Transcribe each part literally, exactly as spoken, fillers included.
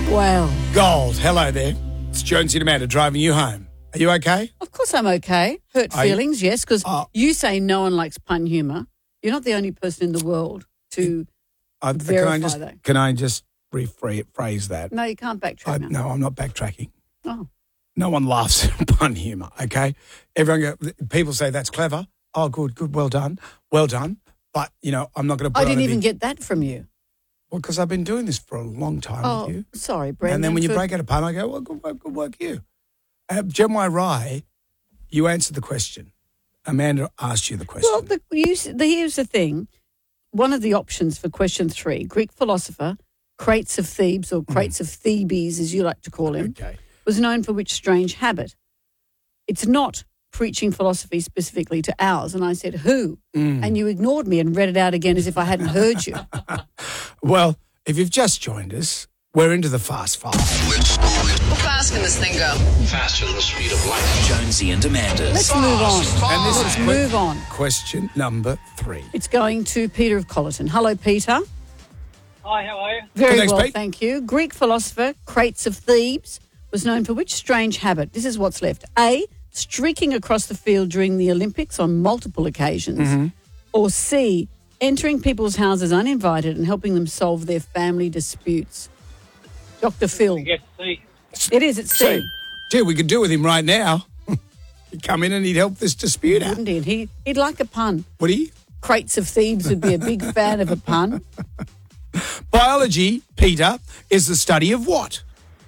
Wow. Gold, hello there. It's Jonesy and Amanda driving you home. Are you okay? Of course I'm okay. Hurt Are you- feelings, yes, because Oh. you say no one likes pun humour. You're not the only person in the world to Uh, can I verify just that. can I just rephrase that? No, you can't backtrack I, now. no, I'm not backtracking. Oh. No one laughs at pun humour, okay? Everyone go, people say that's clever. Oh, good, good, well done, well done. But, you know, I'm not going to put I on didn't a even big- get that from you. Well, because I've been doing this for a long time Oh, with you. sorry, Brendan. And then when you for- break out a pun, I go, well, good work, good work, you. Uh, Jen Y. Rye, you answered the question. Amanda asked you the question. Well, the, you, s- the, here's the thing. One of the options for question three, Greek philosopher Crates of Thebes, or Crates of Thebes, as you like to call him, okay. was known for which strange habit? It's not preaching philosophy specifically to ours. And I said, who? Mm. And you ignored me and read it out again as if I hadn't heard you. Well, if you've just joined us, we're into the Fast Five. How fast can this thing go? Faster than the speed of light. Jonesy and Amanda's. Let's move on. And this Let's is que- move on. question number three. It's going to Peter of Colleton. Hello, Peter. Hi, how are you? Very Good, thanks, well, Pete. thank you. Greek philosopher Crates of Thebes was known for which strange habit? This is what's left. A, streaking across the field during the Olympics on multiple occasions. Mm-hmm. Or C, entering people's houses uninvited and helping them solve their family disputes. Doctor Phil. Yes, see. It is, it's So, C. gee, we could do with him right now. He'd come in and he'd help this dispute out. Wouldn't he? he? He'd like a pun. Would he? Crates of Thebes would be a big fan of a pun. Biology, Peter, is the study of what?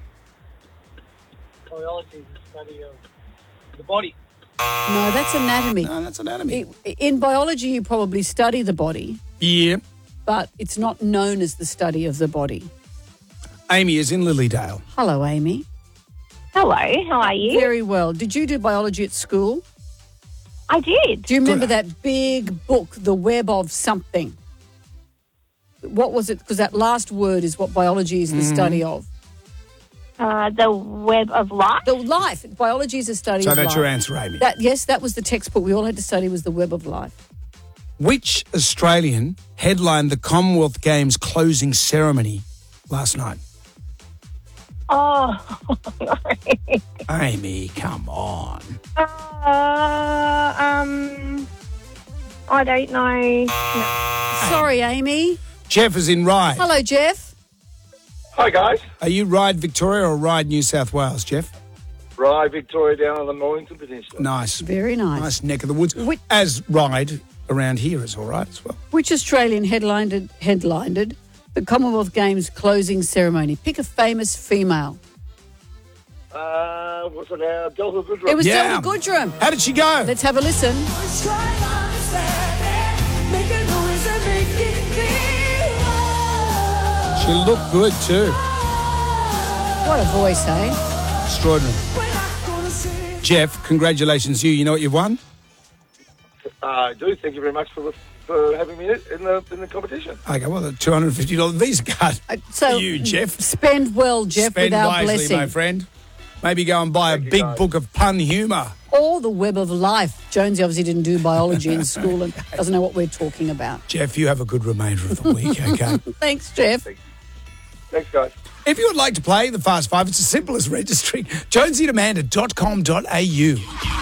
Biology is the study of the body. No, that's anatomy. No, that's anatomy. I- In biology, you probably study the body, Yeah. but it's not known as the study of the body. Amy is in Lilydale. Hello, Amy. Hello, how are you? Very well. Did you do biology at school? I did. Do you remember Good. that big book, The Web of Something? What was it? Because that last word is what biology is the Mm-hmm. study of. Uh, the Web of Life. The life. Biology is a study So of that's life. your answer, Amy. That, yes, that was the textbook we all had to study was The Web of Life. Which Australian headlined the Commonwealth Games closing ceremony last night? Oh, Amy, come on. uh, um, I don't know. No. Sorry, Amy. Jeff is in Ryde. Hello, Jeff. Hi guys, Are you Ryde, Victoria or Ryde, New South Wales, Jeff? Ryde, Victoria, down on the Mornington Peninsula. Nice. Very nice. Nice neck of the woods. Which- As Ryde around here is all right as well. Which Australian headlined, headlined the Commonwealth Games closing ceremony? Pick a famous female. Uh, what's it now? Delta Goodrich. It was Yeah. Delta Goodrum. How did she go? Let's have a listen. She looked good too. What a voice, eh? Extraordinary. Jeff, congratulations you. You know what you've won? Uh, I do. Thank you very much for for having me in the in the competition. Okay, well, the two hundred fifty dollars Visa card. Uh, So you, Jeff. Spend well, Jeff, Spend with our wisely, blessing. my friend. Maybe go and buy Thank a you, big guys. book of pun humour. Or the Web of Life. Jonesy obviously didn't do biology in school and doesn't know what we're talking about. Jeff, you have a good remainder of the week, okay? Thanks, Jeff. Thanks, guys. If you would like to play the Fast Five, it's as simple as registering. jonesy and amanda dot com dot a u.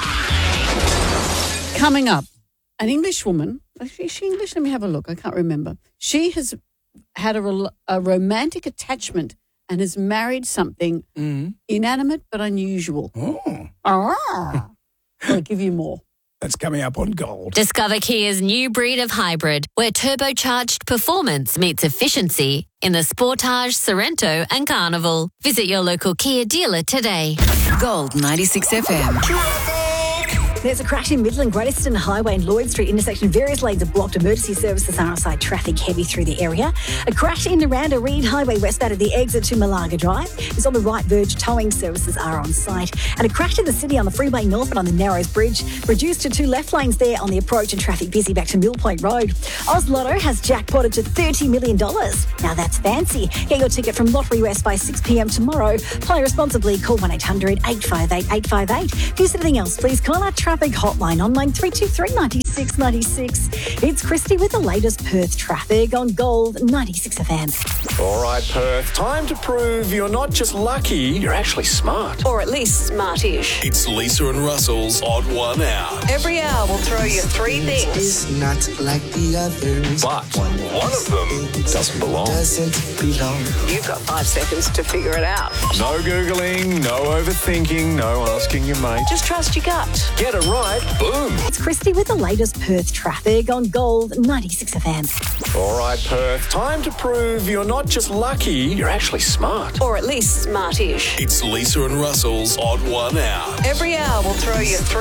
Coming up, an English woman. Is she English? Let me have a look. I can't remember. She has had a, rel- a romantic attachment and has married something inanimate but unusual. Oh, Ah. I'll give you more. that's coming up on Gold. Discover Kia's new breed of hybrid, where turbocharged performance meets efficiency in the Sportage, Sorrento and Carnival. Visit your local Kia dealer today. Gold ninety-six F M. There's a crash in Midland, Great Eastern Highway and Lloyd Street intersection. Various lanes are blocked. Emergency services are outside. Traffic heavy through the area. A crash in Naranda Reed Highway westbound at the exit to Malaga Drive. It's on the right verge. Towing services are on site. And a crash in the city on the freeway northbound on the Narrows Bridge. Reduced to two left lanes there on the approach and traffic busy back to Mill Point Road. Oz Lotto has jackpotted to thirty million dollars. Now that's fancy. Get your ticket from Lottery West by six p.m. tomorrow. Play responsibly. Call one eight hundred eight five eight eight five eight. If there's anything else, please call our traffic hotline on nine three two three nine six. six ninety-six. It's Christy with the latest Perth traffic on Gold ninety-six F M. All right, Perth. Time to prove you're not just lucky, you're actually smart. Or at least smartish. It's Lisa and Russell's Odd One Out. Every hour we'll throw you three things. It's not like the others. But one of them doesn't belong. Doesn't belong. You've got five seconds to figure it out. No Googling, no overthinking, no asking your mate. Just trust your gut. Get it right, boom. It's Christy with the latest Perth traffic on Gold ninety-six F M. All right, Perth. Time to prove you're not just lucky, you're actually smart. Or at least smartish. It's Lisa and Russell's Odd One Out. Every hour we'll throw you three